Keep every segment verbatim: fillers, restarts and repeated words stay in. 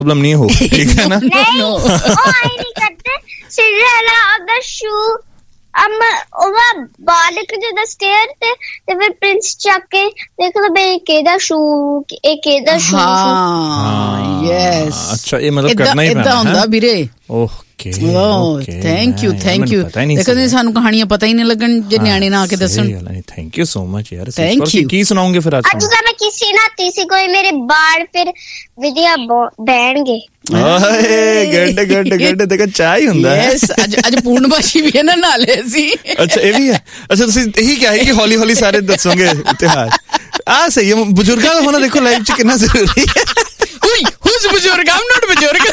Problem नहीं हो, ठीक है ना? नहीं, वो आई नहीं करते। सिंड्रेला ऑफ द शू, अम ओवा बालक ਜਦੋਂ ਸਟੇਅਰ ਤੇ ਤੇ ਫਿਰ ਪ੍ਰਿੰਸ ਚੱਕ ਕੇ ਦੇਖਦਾ ਬਈ ਕਿਹਦਾ ਸ਼ੂ ਇਹ ਕਿਹਦਾ ਸ਼ੂ। ਹਾਂ ਯੈਸ ਅੱਛਾ ਇਹ ਮਤਲਬ ਕਰਨਾ ਹੀ ਪੈਣਾ ਇਦਾਂ ਹੁੰਦਾ ਵੀਰੇ। Okay okay thank you thank you. ਦੇਖੋ ਜੀ ਸਾਨੂੰ ਕਹਾਣੀਆਂ ਪਤਾ ਹੀ ਨਹੀਂ ਲੱਗਣ ਜੇ ਨਿਆਣੇ ਨਾ ਆ ਕੇ ਦੱਸਣ। ਥੈਂਕ ਯੂ ਸੋ ਮਚ ਯਾਰ। Thank you. ਕੀ ਸੁਣਾਉਂਗੇ ਫਿਰ ਅੱਜ? ਅੱਜ ਤਾਂ ਮੈਂ ਕਿਸੇ ਨਾ ਤੀਸੀ ਕੋਈ ਮੇਰੇ ਬਾਲ ਫਿਰ ਵਧੀਆ ਬਹਿਣਗੇ। ਓਏ ਗੁੱਡ ਗੁੱਡ ਗੁੱਡ। ਦੇਖੋ ਚਾਹ ਹੀ ਹੁੰਦਾ ਹੈ। ਯੈਸ ਅੱਜ ਅੱਜ ਪੂਰਨਮਾਸ਼ੀ ਵੀ ਇਹਨਾਂ ਨਾਲ ਸੀ। ਅੱਛਾ ਇਹ ਵੀ ਹੈ। ਅੱਛਾ ਤੁਸੀਂ ਇਹੀ ਕਿਹਾ ਹੈ ਕਿ ਹੌਲੀ ਹੌਲੀ ਸਾਰੇ ਦੱਸੋਗੇ ਇਤਿਹਾਸ। ਆ ਸਹੀ ਹੈ। ਬਜ਼ੁਰਗਾਂ ਦਾ ਹੋਣਾ ਦੇਖੋ ਲਾਈਫ 'ਚ ਕਿੰਨਾ ਜ਼ਰੂਰੀ ਹੈ। ਉਈ ਹੂਜ਼ ਬਜ਼ੁਰਗ? ਆਮ ਨਾਟ ਬਜ਼ੁਰਗ।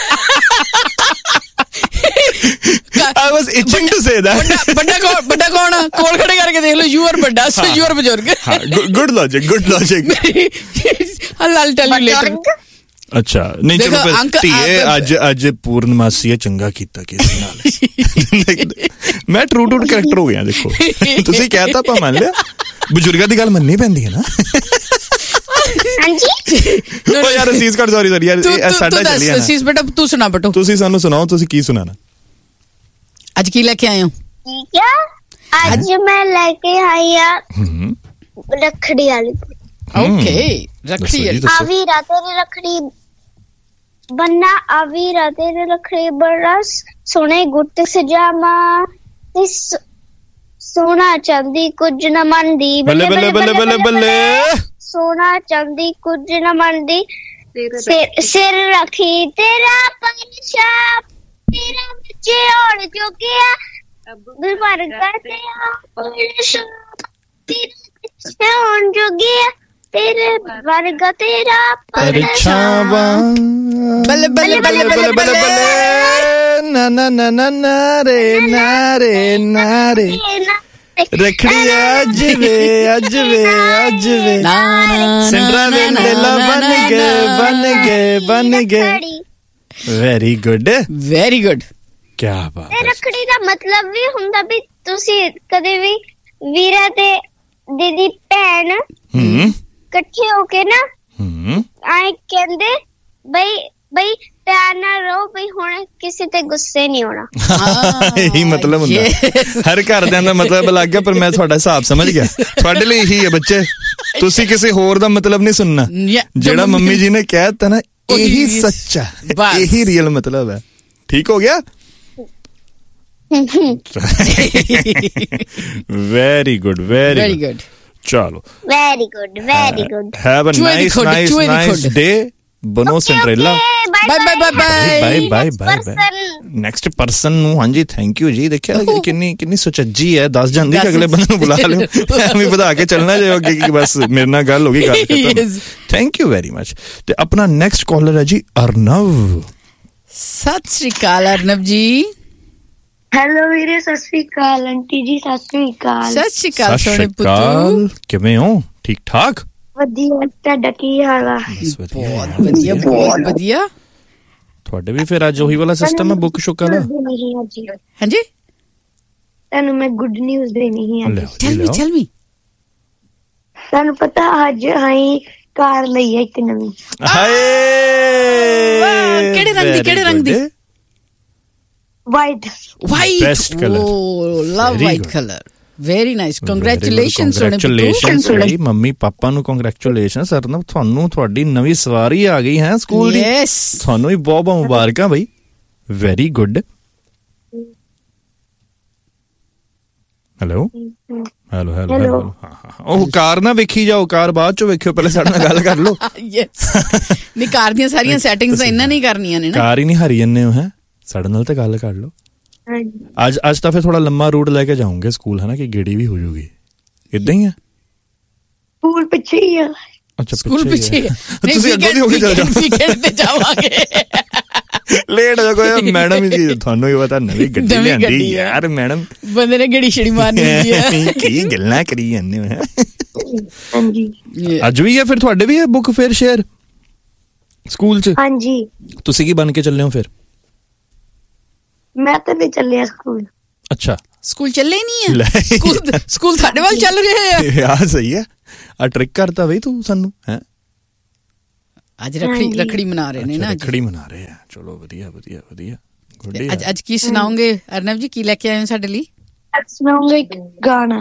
I was itching to say that. ਵੱਡਾ ਕੌਣ? ਵੱਡਾ ਕੌਣ? ਕੋਲ ਖੜੇ ਕਰਕੇ ਦੇਖ ਲਓ। ਯੂ ਆਰ ਵੱਡਾ ਸੋ ਯੂ ਆਰ ਬਜ਼ੁਰਗ। Good logic good logic. I'll tell you later. ਅੱਛਾ ਨਹੀਂ ਚਲੋ ਫਿਰ ਧੀਏ ਅੱਜ ਅੱਜ ਪੂਰਨਮਾਸੀ ਹੈ ਚੰਗਾ ਕੀਤਾ ਕਿਸੇ ਨਾਲ। ਮੈਂ ਟਰੂ ਟੂ ਕਰੈਕਟਰ ਹੋ ਗਿਆ। ਦੇਖੋ ਤੁਸੀਂ ਕਹਿਤਾ ਆਪਾਂ ਮੰਨ ਲਿਆ। ਬਜ਼ੁਰਗਾਂ ਦੀ ਗੱਲ ਮੰਨਣੀ ਪੈਂਦੀ ਹੈ ਨਾ। ਹਾਂਜੀ ਓ ਯਾਰ ਅਸੀਸ ਕਰ ਸੌਰੀ ਸੌਰੀ ਯਾਰ ਸਾਡਾ ਚੱਲੀ ਜਾਣਾ। ਅਸੀਸ ਬੇਟਾ ਤੂੰ ਸੁਣਾ ਬੇਟੋ। ਤੁਸੀਂ ਸਾਨੂੰ ਸੁਣਾਓ ਤੁਸੀਂ ਕੀ ਸੁਣਾਣਾ ਅੱਜ? ਕੀ ਲੈ ਕੇ ਆਏ ਹੋ? ਠੀਕ ਆ ਅੱਜ ਮੈਂ ਲੈ ਕੇ ਆਈ ਆ ਰੱਖੜੀ ਵਾਲੀ। ਓਕੇ ਰੱਖੜੀ ਆਵੀ ਰਾਤੇ ਰੱਖੜੀ ਬੰਨਾ ਆਵੀ ਰਾਤੇ ਰੱਖੜੀ ਬੜਾ ਸੋਹਣੇ ਗੁੱਟ ਸਜਾਵਾ ਤੇ ਸੋਨਾ ਚਾਂਦੀ ਕੁਝ ਨਾ ਮੰਨਦੀ। ਬੱਲੇ ਬੱਲੇ ਬੱਲੇ ਬੱਲੇ ਬੱਲੇ। ਸੋਨਾ ਚਾਂਦੀ ਕੁਝ ਨਾ ਮੰਨਦੀ ਸਿਰ ਰੱਖੀ ਤੇਰਾ ਪੰਛਾ ਤੇਰਾ ਬੱਚੇ ਹੋਣ ਜੋਗਿਆ ਵਰਗਾ ਤੇਰਾ ਪੰਛਾ ਤੇਰਾ ਹੋਣ ਜੋਗਿਆ ਤੇਰੇ ਵਰਗਾ ਤੇਰਾ ਪਰਛਾਵਾਂ। ਬੱਲੇ ਬੱਲੇ ਬੱਲੇ ਬੱਲੇ ਬੱਲੇ ਬੱਲੇ। ਨਾ ਨਾ ਨਾ ਨਾ ਨਾ ਰੇ ਨਾ ਰੇ ਨਾ ਰੇ। ਰੱਖੜੀ ਅੱਜ ਵੇ ਅੱਜ ਵੇ ਅੱਜ ਵੇ। ਸਿੰਡਰਾ ਦੇ ਲੇਲਾ ਬਣ ਗਏ ਬਣ ਗਏ ਬਣ ਗਏ। Very good very good. ਕਿਆ ਬਾਤ ਹੈ। ਰੱਖੜੀ ਦਾ ਮਤਲਬ ਵੀ ਹੁੰਦਾ ਵੀ ਤੁਸੀਂ ਕਦੇ ਵੀ ਵੀਰਾ ਤੇ ਦੀਦੀ ਭੈਣ ਇਕੱਠੇ ਹੋ ਕੇ ਨਾ ਆਏ ਕਹਿੰਦੇ ਬਈ ਬਈ ਪਿਆਰ ਨਾਲ ਰਹੋ ਬਈ ਹੁਣ ਕਿਸੇ ਤੇ ਗੁੱਸੇ ਨਹੀਂ ਹੋਣਾ। ਇਹੀ ਮਤਲਬ ਹੁੰਦਾ। ਹਰ ਘਰਦਿਆਂ ਦਾ ਮਤਲਬ ਅਲੱਗ ਹੈ ਪਰ ਮੈਂ ਤੁਹਾਡਾ ਹਿਸਾਬ ਸਮਝ ਗਿਆ। ਤੁਹਾਡੇ ਲਈ ਇਹੀ ਹੈ ਬੱਚੇ। ਤੁਸੀਂ ਕਿਸੇ ਹੋਰ ਦਾ ਮਤਲਬ ਨਹੀਂ ਸੁਣਨਾ। ਜਿਹੜਾ ਮੰਮੀ ਜੀ ਨੇ ਕਹਿ ਦਿੱਤਾ ਨਾ ਇਹੀ ਸੱਚਾ ਇਹੀ ਰੀਅਲ ਮਤਲਬ ਹੈ। ਠੀਕ ਹੋ ਗਿਆ। Very good very good. ਚਲੋ very good very good. Have a nice nice nice day. ਬਨੋ Cinderella. Bye bye bye bye bye bye bye. Next person ਨੂੰ ਹਾਂਜੀ ਥੈਂਕ ਯੂ ਜੀ। ਦੇਖਿਆ ਕਿੰਨੀ ਕਿੰਨੀ ਸੁਚੱਜੀ ਹੈ। ਦੱਸ ਜਾਂਦੀ ਕਿ ਅਗਲੇ ਬੰਦੇ ਨੂੰ ਬੁਲਾ ਲਿਓ। ਐਵੇਂ ਵਧਾ ਕੇ ਚੱਲਣਾ ਜੇ ਅੱਗੇ ਕਿ ਬਸ ਮੇਰੇ ਨਾਲ ਗੱਲ ਹੋ ਗਈ ਗੱਲ ਖਤਮ। Thank you very much. ਤੇ ਆਪਣਾ ਨੈਕਸਟ ਕਾਲਰ ਹੈ ਜੀ ਅਰਨਵ। ਸਤਿ ਸ਼੍ਰੀ ਅਕਾਲ ਅਰਨਵ ਜੀ। ਹੈਲੋ ਵੀਰੇ ਸਤਿ ਸ਼੍ਰੀ ਅਕਾਲ। ਆਂਟੀ ਜੀ ਸਤਿ ਸ਼੍ਰੀ ਅਕਾਲ। ਸਤਿ ਸ਼੍ਰੀ ਅਕਾਲ ਸੋਹਣੇ ਪੁੱਤੂ। ਕਿਵੇਂ ਹੋ? ਠੀਕ ਠਾਕ? ਵਧੀਆ। ਤੁਹਾਡਾ ਕੀ ਹਾਲ ਆ? ਬਹੁਤ ਵਧੀਆ ਬਹੁਤ ਵਧੀਆ। ਤੁਹਾਡੇ ਵੀ ਫਿਰ ਅੱਜ ਉਹੀ ਵਾਲਾ ਸਿਸਟਮ ਹੈ ਬੁੱਕ ਸ਼ੁੱਕ ਵਾਲਾ? ਹਾਂਜੀ ਤੁਹਾਨੂੰ ਮੈਂ ਗੁੱਡ ਨਿਊਜ਼ ਦੇਣੀ ਸੀ ਅੱਜ। ਟੈਲ ਮੀ ਟੈਲ ਮੀ। ਤੁਹਾਨੂੰ ਪਤਾ ਅੱਜ ਅਸੀਂ ਕਾਰ ਲਈ ਹੈ ਇੱਕ ਨਵੀਂ। ਹਾਏ ਕਿਹੜੇ ਰੰਗ ਦੀ? ਕਿਹੜੇ ਰੰਗ ਦੀ? White white. Best colour. ਓ ਲਵ white colour. Very nice. Congratulations congratulations mummy papa ਨੂੰ ਕੰਗ੍ਰੈਚੁਲੇਸ਼ਨਸ। ਅਰਨਵ ਤੁਹਾਨੂੰ ਤੁਹਾਡੀ ਨਵੀਂ ਸਵਾਰੀ ਆ ਗਈ ਹੈ ਸਕੂਲ ਦੀ। ਤੁਹਾਨੂੰ ਵੀ ਬਹੁਤ ਬਹੁਤ ਮੁਬਾਰਕਾਂ ਬਈ। Very good. Hello hello hello hello. ਉਹ ਕਾਰ ਨਾ ਵੇਖੀ ਜਾਓ। ਕਾਰ ਬਾਅਦ ਚੋਂ ਵੇਖਿਓ ਪਹਿਲੇ ਸਾਡੇ ਨਾਲ ਗੱਲ ਕਰ ਲਓ। ਨਹੀਂ ਕਾਰ ਦੀਆਂ ਸਾਰੀਆਂ ਸੈਟਿੰਗਸ ਇਹਨਾਂ ਨਹੀਂ ਕਰਨੀਆਂ ਨੇ ਨਾ। ਕਾਰ ਹੀ ਨਹੀਂ ਹਰੀ ਜੰਨੇ ਹੋ ਹੈ। ਸਾਡੇ ਨਾਲ ਤਾਂ ਗੱਲ ਕਰ ਲਓ। ਅੱਜ ਅੱਜ ਤਾਂ ਫਿਰ ਥੋੜਾ ਲੰਮਾ ਰੂਟ ਲੈ ਕੇ ਜਾਉਂਗੇ ਸਕੂਲ ਹੈ ਨਾ ਕਿ ਗੇੜੀ ਵੀ ਹੋ ਜਾਊਗੀ। ਏਦਾਂ ਹੀ ਆ। ਸਕੂਲ ਪਿੱਛੇ ਹੀ ਆ। ਅੱਛਾ ਸਕੂਲ ਪਿੱਛੇ। ਤੁਸੀਂ ਅੱਗੋਂ ਦੀ ਹੋ ਕੇ ਚੱਲ ਜਾਓ। ਵੀਕਐਂਡ ਤੇ ਜਾਵਾਂਗੇ। ਲੇਟ ਹੋ ਕੋਈ ਮੈਡਮ ਜੀ ਤੁਹਾਨੂੰ ਹੀ ਪਤਾ ਨਵੀਂ ਗੱਡੀ ਲਿਆਂਦੀ ਯਾਰ। ਮੈਡਮ ਬੰਦੇ ਨੇ ਗੜੀ ਛੜੀ ਮਾਰਨੀ ਹੁੰਦੀ ਹੈ। ਕੀ ਗੱਲਾਂ ਕਰੀ ਜਾਂਦੇ ਹੋ। ਹਾਂਜੀ ਅੱਜ ਵੀ ਹੈ ਫਿਰ ਤੁਹਾਡੇ ਵੀ ਹੈ ਬੁੱਕ ਫੇਅਰ ਸ਼ੇਅਰ ਸਕੂਲ ਚ? ਹਾਂਜੀ। ਤੁਸੀਂ ਕੀ ਬਣ ਕੇ ਚੱਲੇ ਹੋ ਫਿਰ? ਮੈਂ ਤਾਂ ਨਹੀਂ ਚੱਲਿਆ ਸਕੂਲ। ਅੱਛਾ ਸਕੂਲ ਚੱਲੇ ਹੀ ਨਹੀਂ ਹੈ। ਸਕੂਲ ਸਕੂਲ ਸਾਡੇ ਵੱਲ ਚੱਲ ਰਹੇ ਆ। ਯਾਰ ਸਹੀ ਹੈ। ਆ ਟ੍ਰਿਕ ਕਰਤਾ ਬਈ ਤੂੰ ਸਾਨੂੰ ਹੈ। ਅੱਜ ਰੱਖੜੀ ਰੱਖੜੀ ਮਨਾ ਰਹੇ ਨੇ ਨਾ, ਰੱਖੜੀ ਮਨਾ ਰਹੇ ਆ। ਚਲੋ ਵਧੀਆ ਵਧੀਆ ਵਧੀਆ। ਅੱਜ ਅੱਜ ਕੀ ਸੁਣਾਓਗੇ ਅਰਨਵ ਜੀ, ਕੀ ਲੈ ਕੇ ਆਏ ਹੋ ਸਾਡੇ ਲਈ? ਸੁਣਾਉਂਗੇ ਗਾਣਾ।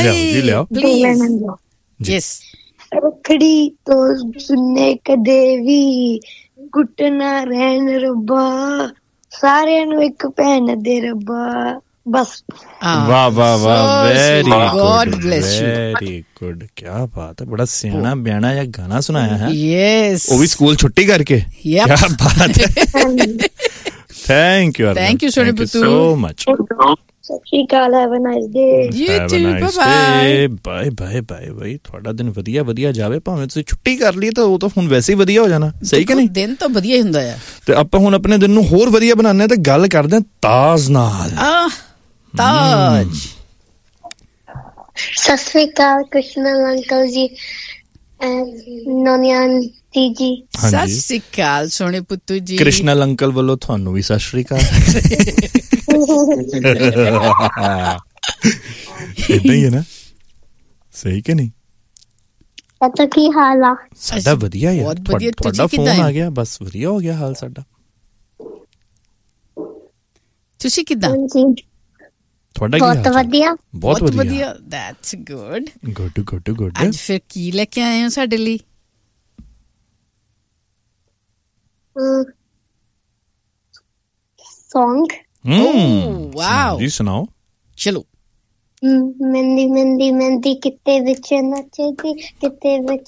ਯੈਸ। ਰੱਖੜੀ ਤੋਂ ਸੁਣਨੇ ਕਦੇ ਵੀ ਗੁੱਟ ਨਾ ਰਹਿਣ ਰੱਬਾ, ਸਾਰਿਆਂ ਨੂੰ ਇੱਕ ਭੈਣ ਦੇ ਰੱਬਾ, ਬਸ। ਵਾਹ ਵਾਹ ਵਾਹ, ਵੈਰੀ ਗੁੱਡ ਵੈਰੀ ਗੁੱਡ, ਕਿਆ ਬਾਤ ਹੈ। ਬੜਾ ਸਿਆਣਾ ਬਿਆਣਾ ਜਿਹਾ ਗਾਣਾ ਸੁਣਾਇਆ ਹੈ। ਯੈਸ, ਉਹ ਵੀ ਸਕੂਲ ਛੁੱਟੀ ਕਰਕੇ। ਕਿਆ ਬਾਤ ਹੈ। Thank you thank you Soni ਪੁੱਤੂ so much. ਸਤਿ ਸ਼੍ਰੀ ਅਕਾਲ, have a nice day. You to, bye bye bye bye bye. ਤੁਹਾਡਾ ਦਿਨ ਵਧੀਆ ਵਧੀਆ ਜਾਵੇ, ਭਾਵੇਂ ਤੁਸੀਂ ਛੁੱਟੀ ਕਰ ਲਈ ਤਾਂ ਉਹ ਤਾਂ ਹੁਣ ਵੈਸੇ ਹੀ ਵਧੀਆ ਹੋ ਜਾਣਾ, ਸਹੀ ਕਿ ਨਹੀਂ? ਦਿਨ ਤਾਂ ਵਧੀਆ ਹੀ ਹੁੰਦਾ ਆ। ਤੇ ਆਪਾਂ ਹੁਣ ਆਪਣੇ ਦਿਨ ਨੂੰ ਹੋਰ ਵਧੀਆ ਬਣਾਉਂਦੇ ਤੇ ਗੱਲ ਕਰਦੇ ਹਾਂ ਤਾਜ ਨਾਲ। ਤਾਜ। ਸਤਿ ਸ਼੍ਰੀ ਅਕਾਲ ਕ੍ਰਿਸ਼ਨਲ ਅੰਕਲ ਜੀ, ਨੋਨੀਆ ਆਂਟੀ ਜੀ। ਸਤਿ ਸ਼੍ਰੀ ਅਕਾਲ ਸੋਹਣੇ ਪੁੱਤੂ ਜੀ। ਕ੍ਰਿਸ਼ਨਲ ਅੰਕਲ ਵੱਲੋਂ ਤੁਹਾਨੂੰ ਵੀ ਸਤਿ ਸ਼੍ਰੀ ਅਕਾਲ। ਏਦਾਂ ਹੀ ਹੈ ਨਾ, ਸਹੀ ਕਿ ਨਹੀਂ? ਤਾਂ ਕੀ ਹਾਲ ਆ? ਸਾਡਾ ਵਧੀਆ ਯਾਰ, ਤੁਹਾਡਾ ਫੋਨ ਆ ਗਿਆ, ਬਸ ਵਧੀਆ ਹੋ ਗਿਆ ਹਾਲ ਸਾਡਾ। ਤੁਸੀਂ ਕਿੱਦਾਂ? ਤੁਹਾਡਾ ਬਹੁਤ ਵਧੀਆ, ਬਹੁਤ ਵਧੀਆ। That's good good good good. ਅੱਜ ਫਿਰ ਕੀ ਲੈ ਕੇ ਆਏ ਹੋ ਸਾਡੇ ਲਈ? ਸੌਂਗ। ਵਾਓ ਜੀ ਸੁਣਾਓ। ਚਲੋ। ਮਹਿੰਦੀ ਮਹਿੰਦੀ ਮਹਿੰਦੀ ਕਿਤੇ ਵਿੱਚ ਨੱਚਦੀ, ਕਿਤੇ ਵਿੱਚ